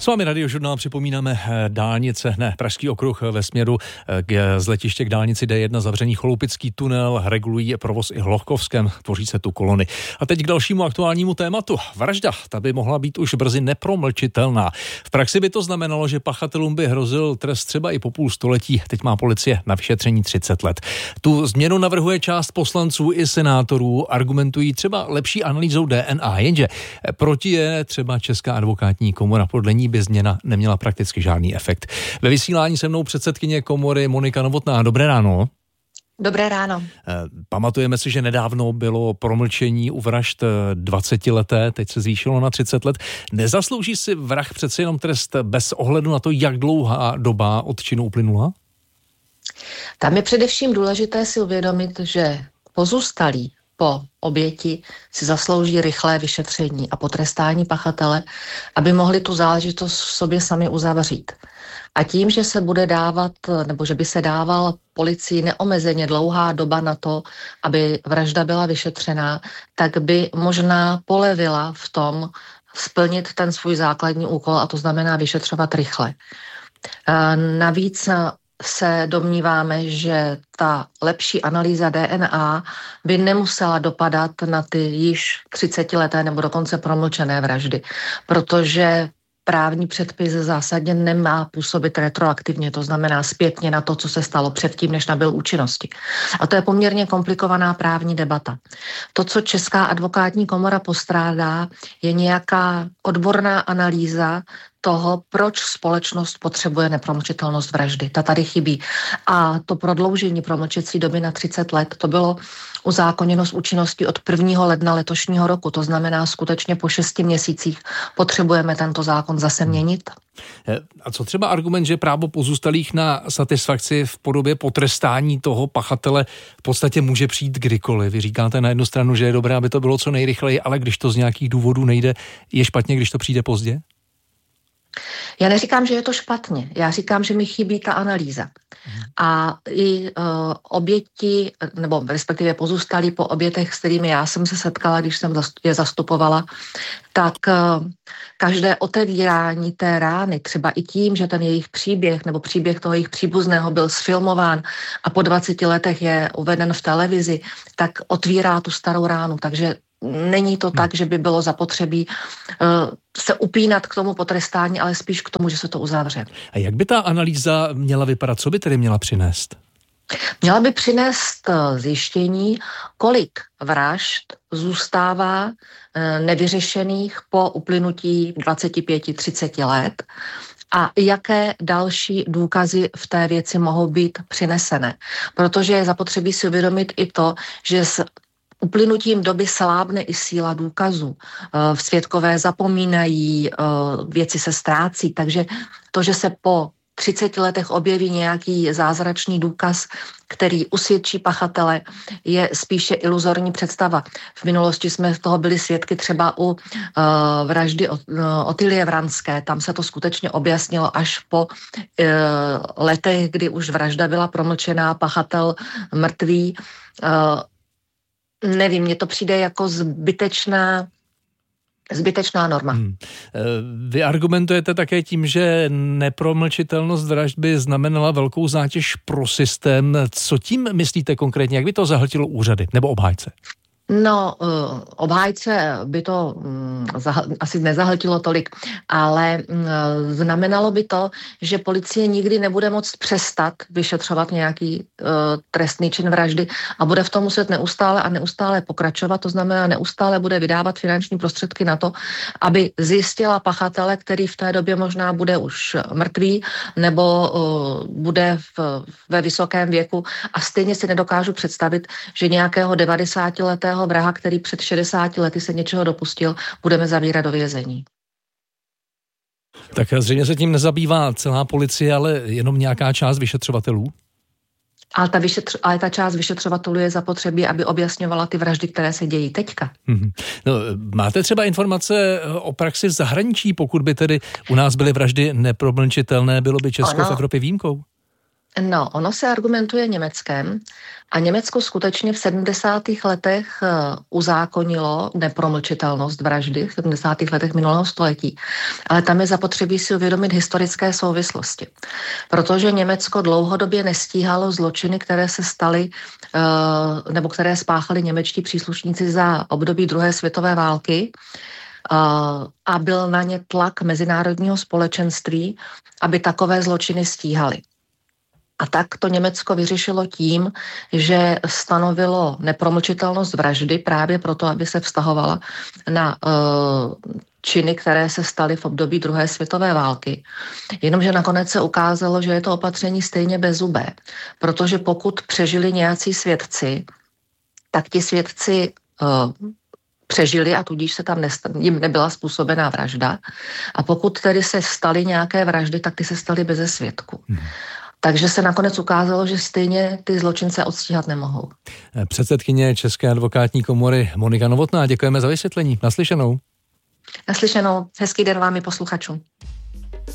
S vámi Radiožurnál připomínáme dálnice, Pražský okruh ve směru z letiště k dálnici D1 zavřený Chloupický tunel, regulují provoz i Hlohkovském, tvoří se tu kolony. A teď k dalšímu aktuálnímu tématu. Vražda, ta by mohla být už brzy nepromlčitelná. V praxi by to znamenalo, že pachatelům by hrozil trest třeba i po půl století. Teď má policie na vyšetření 30 let. Tu změnu navrhuje část poslanců i senátorů, argumentují třeba lepší analýzou DNA, jenže proti je třeba Česká advokátní komora. Podle ní by změna neměla prakticky žádný efekt. Ve vysílání se mnou předsedkyně komory Monika Novotná. Dobré ráno. Dobré ráno. Pamatujeme si, že nedávno bylo promlčení u vražd 20leté, teď se zvýšilo na 30 let. Nezaslouží si vrah přece jenom trest bez ohledu na to, jak dlouhá doba od činu uplynula? Tam je především důležité si uvědomit, že pozůstalí po oběti si zaslouží rychlé vyšetření a potrestání pachatele, aby mohli tu záležitost v sobě sami uzavřít. A tím, že se bude dávat, nebo že by se dával policii neomezeně dlouhá doba na to, aby vražda byla vyšetřená, tak by možná polevila v tom splnit ten svůj základní úkol, a to znamená vyšetřovat rychle. Navíc se domníváme, že ta lepší analýza DNA by nemusela dopadat na ty již 30leté nebo dokonce promlčené vraždy, protože právní předpis zásadně nemá působit retroaktivně, to znamená zpětně na to, co se stalo předtím, než nabyl účinnosti. A to je poměrně komplikovaná právní debata. To, co Česká advokátní komora postrádá, je nějaká odborná analýza toho, proč společnost potřebuje nepromlčitelnost vraždy. Ta tady chybí. A to prodloužení promlčecí doby na 30 let, to bylo uzákoněno s účinností od 1. ledna letošního roku. To znamená, skutečně po 6 měsících potřebujeme tento zákon zase měnit. A co třeba argument, že právo pozůstalých na satisfakci v podobě potrestání toho pachatele v podstatě může přijít kdykoliv? Vy říkáte na jednu stranu, že je dobré, aby to bylo co nejrychleji, ale když to z nějakých důvodů nejde, je špatně, když to přijde pozdě? Já neříkám, že je to špatně. Já říkám, že mi chybí ta analýza. A i oběti, nebo respektive pozůstalí po obětech, s kterými já jsem se setkala, když jsem je zastupovala, tak každé otevírání té rány, třeba i tím, že ten jejich příběh nebo příběh toho jejich příbuzného byl sfilmován a po 20 letech je uveden v televizi, tak otvírá tu starou ránu. Takže není to tak, že by bylo zapotřebí se upínat k tomu potrestání, ale spíš k tomu, že se to uzavře. A jak by ta analýza měla vypadat? Co by tedy měla přinést? Měla by přinést zjištění, kolik vražd zůstává nevyřešených po uplynutí 25-30 let a jaké další důkazy v té věci mohou být přinesené. Protože je zapotřebí si uvědomit i to, že s uplynutím doby slábne i síla důkazů. Svědkové zapomínají, věci se ztrácí, takže to, že se po 30 letech objeví nějaký zázračný důkaz, který usvědčí pachatele, je spíše iluzorní představa. V minulosti jsme z toho byli svědky třeba u vraždy Otilie Vranské. Tam se to skutečně objasnilo až po letech, kdy už vražda byla promlčená, pachatel mrtvý. Nevím, mně to přijde jako zbytečná norma. Vy argumentujete také tím, že nepromlčitelnost vražd by znamenala velkou zátěž pro systém. Co tím myslíte konkrétně? Jak by to zahltilo úřady nebo obhájce? No, obhájce by to asi nezahltilo tolik, ale znamenalo by to, že policie nikdy nebude moct přestat vyšetřovat nějaký trestný čin vraždy a bude v tom muset neustále pokračovat, to znamená neustále bude vydávat finanční prostředky na to, aby zjistila pachatele, který v té době možná bude už mrtvý nebo bude ve vysokém věku a stejně si nedokážu představit, že nějakého 90letého vraha, který před 60 lety se něčeho dopustil, budeme zavírat do vězení. Tak zřejmě se tím nezabývá celá policie, ale jenom nějaká část vyšetřovatelů? Ale ta část vyšetřovatelů je zapotřebí, aby objasňovala ty vraždy, které se dějí teďka. No, máte třeba informace o praxi v zahraničí, pokud by tedy u nás byly vraždy nepromlčitelné, bylo by Česko v Evropě výjimkou? No, ono se argumentuje Německem a Německo skutečně v 70. letech uzákonilo nepromlčitelnost vraždy v 70. letech minulého století. Ale tam je zapotřebí si uvědomit historické souvislosti. Protože Německo dlouhodobě nestíhalo zločiny, které se staly nebo které spáchali němečtí příslušníci za období druhé světové války, a byl na ně tlak mezinárodního společenství, aby takové zločiny stíhali. A tak to Německo vyřešilo tím, že stanovilo nepromlčitelnost vraždy právě proto, aby se vztahovala na činy, které se staly v období druhé světové války. Jenomže nakonec se ukázalo, že je to opatření stejně bezzubé, protože pokud přežili nějací svědci, tak ti svědci přežili a tudíž se tam jim nebyla způsobená vražda. A pokud tedy se staly nějaké vraždy, tak ty se staly beze svědků. Takže se nakonec ukázalo, že stejně ty zločince odstíhat nemohou. Předsedkyně České advokátní komory Monika Novotná, děkujeme za vysvětlení. Naslyšenou. Naslyšenou. Hezký den vám i posluchačům.